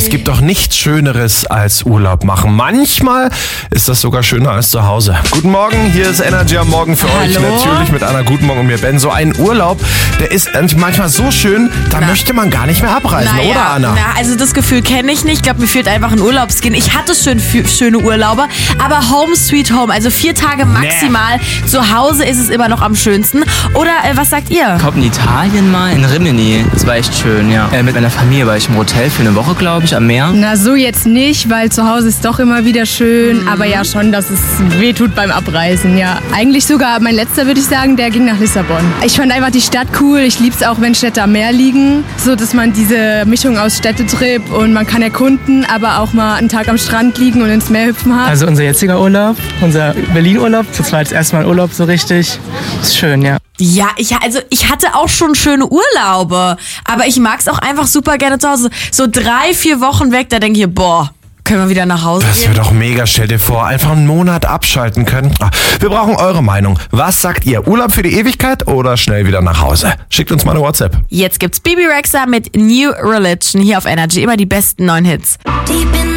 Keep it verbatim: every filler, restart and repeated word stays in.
Es gibt doch nichts Schöneres als Urlaub machen. Manchmal ist das sogar schöner als zu Hause. Guten Morgen, hier ist Energy am Morgen für Hallo? euch. Natürlich mit Anna. Guten Morgen und mir Ben. So ein Urlaub, der ist manchmal so schön, da Na. möchte man gar nicht mehr abreisen, Naja, oder Anna? Na, also das Gefühl kenne ich nicht. Ich glaube, mir fehlt einfach ein Urlaubsgehen. Ich hatte schön schöne Urlaube, aber Home Sweet Home, also vier Tage maximal. Zu Hause ist es immer noch am schönsten. Oder äh, was sagt ihr? Ich glaube in Italien mal, in Rimini. Das war echt schön, ja. Äh, mit meiner Familie war ich im Hotel für eine Woche, glaube ich, am Meer. Na, so jetzt nicht, weil zu Hause ist doch immer wieder schön. Mhm. Aber ja schon, dass es weh tut beim Abreisen, ja. Eigentlich sogar, mein letzter würde ich sagen, der ging nach Lissabon. Ich fand einfach die Stadt cool. Ich liebe es auch, wenn Städte am Meer liegen. So, dass man diese Mischung aus Städtetrip und man kann erkunden, aber auch mal einen Tag am Strand liegen und ins Meer hüpfen hat. Also unser jetziger Urlaub, unser Berlin-Urlaub, das war jetzt erstmal Urlaub so richtig. Ist schön, ja. Ja, ich, also ich hatte auch schon schöne Urlaube, aber ich mag es auch einfach super gerne zu Hause. So drei, vier Wochen weg, da denke ich, boah, können wir wieder nach Hause Das gehen? wäre doch mega. Stell dir vor, einfach einen Monat abschalten können. Ah, Wir brauchen eure Meinung. Was sagt ihr? Urlaub für die Ewigkeit oder schnell wieder nach Hause? Schickt uns mal eine WhatsApp. Jetzt gibt's Bibi Rexha mit New Religion hier auf Energy. Immer die besten neuen Hits. Deep in